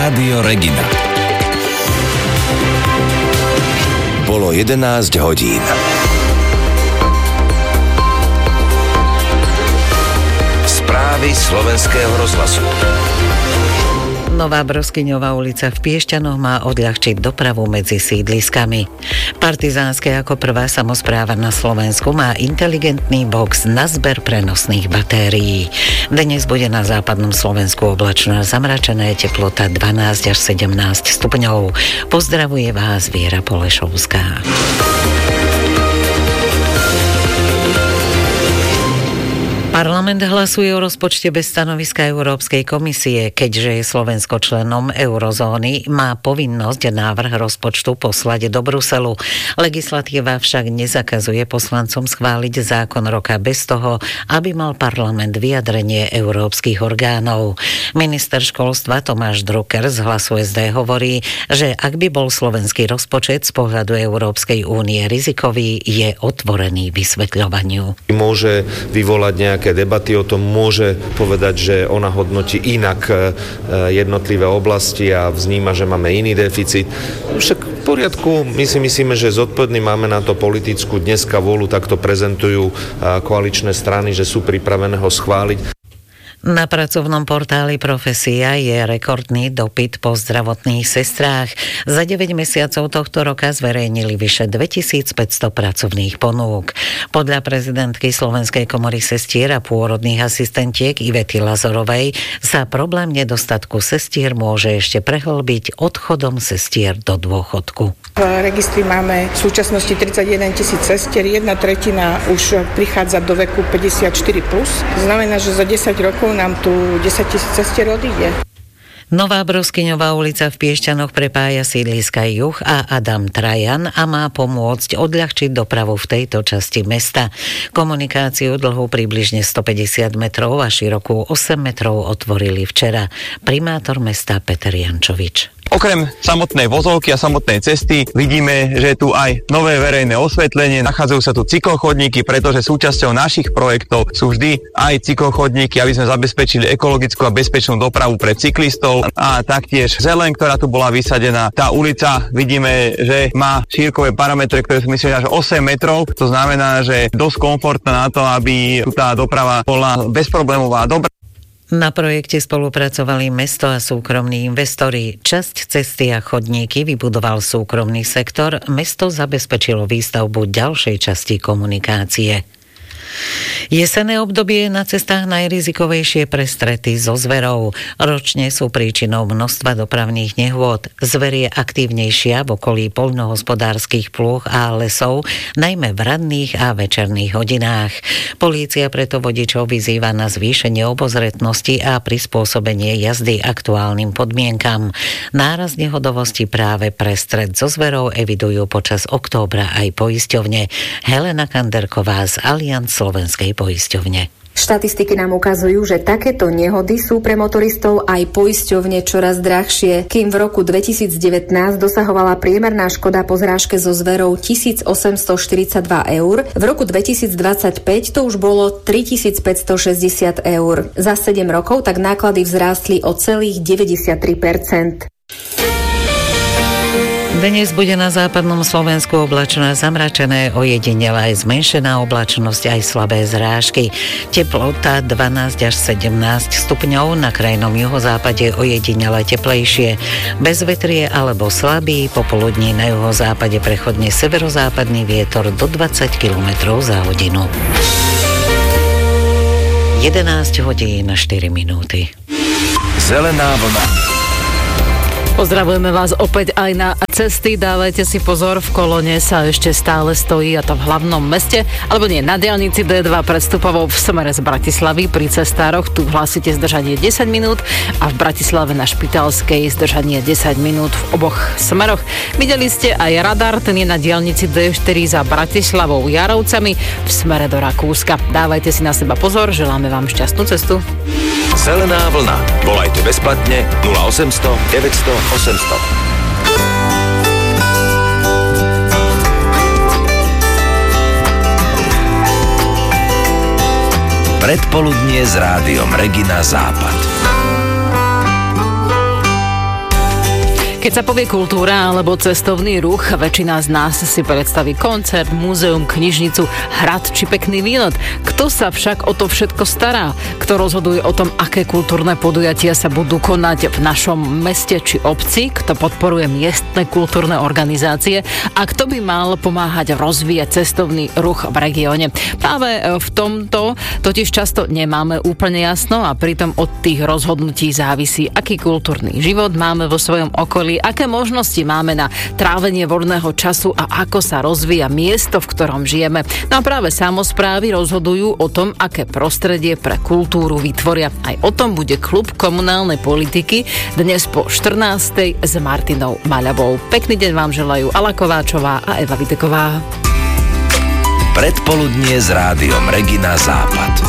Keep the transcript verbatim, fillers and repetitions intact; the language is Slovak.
Rádio Regina. Bolo jedenásť hodín. Správy slovenského rozhlasu. Nová Broskyňová ulica v Piešťanoch má odľahčiť dopravu medzi sídliskami. Partizánske ako prvá samospráva na Slovensku má inteligentný box na zber prenosných batérií. Dnes bude na západnom Slovensku oblačno a zamračené, teplota dvanásť až sedemnásť stupňov. Pozdravuje vás Viera Polešovská. Parlament hlasuje o rozpočte bez stanoviska Európskej komisie. Keďže je Slovensko členom eurozóny, má povinnosť návrh rozpočtu poslať do Bruselu. Legislatíva však nezakazuje poslancom schváliť zákon roka bez toho, aby mal parlament vyjadrenie európskych orgánov. Minister školstva Tomáš Drucker z Hlasu es dé hovorí, že ak by bol slovenský rozpočet z pohľadu Európskej únie rizikový, je otvorený vysvetľovaniu. Môže vyvolať nejaké debaty o tom, môže povedať, že ona hodnotí inak jednotlivé oblasti a vzníma, že máme iný deficit. Však v poriadku, my si myslíme, že zodpovední máme na to politickú dneska vôľu, takto prezentujú koaličné strany, že sú pripravené ho schváliť. Na pracovnom portáli Profesia je rekordný dopyt po zdravotných sestrách. Za deväť mesiacov tohto roka zverejnili vyše dvetisícpäťsto pracovných ponúk. Podľa prezidentky Slovenskej komory sestier a pôrodných asistentiek Ivety Lazorovej sa problém nedostatku sestier môže ešte prehlbiť odchodom sestier do dôchodku. V registri máme v súčasnosti tridsaťjeden tisíc sestier, jedna tretina už prichádza do veku päťdesiatštyri plus. Znamená, že za desať rokov nám tu desaťtisíc sestier odíde. Nová Broskyňová ulica v Piešťanoch prepája sídliska Juh a Adam Trajan a má pomôcť odľahčiť dopravu v tejto časti mesta. Komunikáciu dlhú približne stopäťdesiat metrov a širokú osem metrov otvorili včera. Primátor mesta Peter Jančovič. Okrem samotnej vozovky a samotnej cesty vidíme, že je tu aj nové verejné osvetlenie, nachádzajú sa tu cyklochodníky, pretože súčasťou našich projektov sú vždy aj cyklochodníky, aby sme zabezpečili ekologickú a bezpečnú dopravu pre cyklistov a taktiež zeleň, ktorá tu bola vysadená. Tá ulica vidíme, že má šírkové parametre, ktoré sú myslím až osem metrov, to znamená, že je dosť komfortná na to, aby tu tá doprava bola bezproblémová a dobrá. Na projekte spolupracovali mesto a súkromní investori. Časť cesty a chodníky vybudoval súkromný sektor, mesto zabezpečilo výstavbu ďalšej časti komunikácie. Jesenné obdobie je na cestách najrizikovejšie pre strety so zverou. Ročne sú príčinou množstva dopravných nehôd. Zver je aktívnejšia v okolí poľnohospodárskych plôch a lesov, najmä v ranných a večerných hodinách. Polícia preto vodičov vyzýva na zvýšenie obozretnosti a prispôsobenie jazdy aktuálnym podmienkam. Náraz nehodovosti práve pre stret so zverou evidujú počas októbra aj poisťovne. Helena Kanderková z Allianz Slovenskej poisťovne. Štatistiky nám ukazujú, že takéto nehody sú pre motoristov aj poisťovne čoraz drahšie. Kým v roku dvetisícdevätnásť dosahovala priemerná škoda po zrážke so zverou tisícosemstoštyridsaťdva eur, v roku dvetisícdvadsaťpäť to už bolo tritisícpäťstošesťdesiat eur. Za sedem rokov tak náklady vzrástli o celých deväťdesiattri percent. Dnes bude na západnom Slovensku oblačno a zamračené, ojedinele aj zmenšená oblačnosť, aj slabé zrážky. Teplota dvanásť až sedemnásť stupňov, na krajnom juhozápade ojedinele teplejšie. Bez vetrie alebo slabý, popoludní na juhozápade prechodne severozápadný vietor do dvadsať kilometrov za hodinu. jedenásť hodín štyri minúty. Zelená vlna. Pozdravujeme vás opäť aj na cesty. Dávajte si pozor, v kolóne sa ešte stále stojí, a to v hlavnom meste, alebo nie, na diaľnici dé dva predstupovou v smere z Bratislavy pri cestároch. Tu hlásite zdržanie desať minút a v Bratislave na Špitalskej zdržanie desať minút v oboch smeroch. Videli ste aj radar, ten je na diaľnici dé štyri za Bratislavou Jarovcami v smere do Rakúska. Dávajte si na seba pozor, želáme vám šťastnú cestu. Zelená vlna. Volajte bezplatne nula osemsto deväťsto osemsto. Predpoludnie s rádiom Regina Západ. Keď sa povie kultúra alebo cestovný ruch, väčšina z nás si predstaví koncert, múzeum, knižnicu, hrad či pekný výlet. Kto sa však o to všetko stará? Kto rozhoduje o tom, aké kultúrne podujatia sa budú konať v našom meste či obci? Kto podporuje miestne kultúrne organizácie? A kto by mal pomáhať rozvíjať cestovný ruch v regióne? Práve v tomto totiž často nemáme úplne jasno a pritom od tých rozhodnutí závisí, aký kultúrny život máme vo svojom okolí, aké možnosti máme na trávenie voľného času a ako sa rozvíja miesto, v ktorom žijeme. No a práve samosprávy rozhodujú o tom, aké prostredie pre kultúru vytvoria. Aj o tom bude klub komunálnej politiky dnes po štrnástej s Martinou Maľavou. Pekný deň vám želajú Ala Kováčová a Eva Videková. Predpoludnie s rádiom Regina Západ.